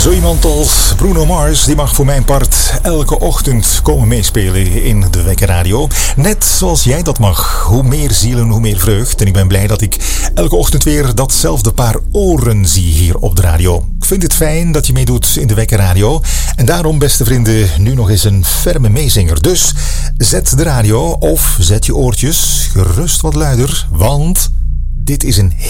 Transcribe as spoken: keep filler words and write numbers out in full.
Zo iemand als Bruno Mars, die mag voor mijn part elke ochtend komen meespelen in de Wekkerradio. Net zoals jij dat mag. Hoe meer zielen, hoe meer vreugd. En ik ben blij dat ik elke ochtend weer datzelfde paar oren zie hier op de radio. Ik vind het fijn dat je meedoet in de Wekkerradio. En daarom, beste vrienden, nu nog eens een ferme meezinger. Dus zet de radio of zet je oortjes gerust wat luider, want dit is een